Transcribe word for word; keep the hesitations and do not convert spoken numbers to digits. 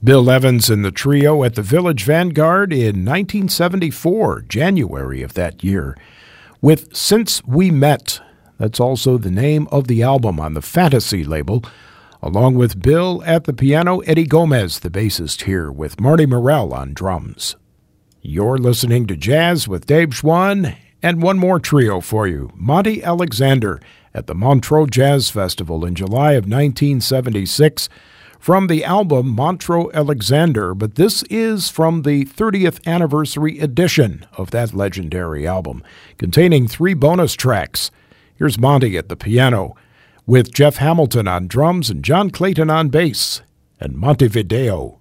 Bill Evans and the Trio at the Village Vanguard in nineteen seventy-four, January of that year, with Since We Met. That's also the name of the album on the Fantasy label, along with Bill at the piano, Eddie Gomez, the bassist here, with Marty Morell on drums. You're listening to Jazz with Dave Schwann, and one more trio for you, Monty Alexander at the Montreux Jazz Festival in July of nineteen seventy-six, from the album Montreux Alexander, but this is from the thirtieth anniversary edition of that legendary album, containing three bonus tracks. Here's Monty at the piano, with Jeff Hamilton on drums and John Clayton on bass, and Montevideo.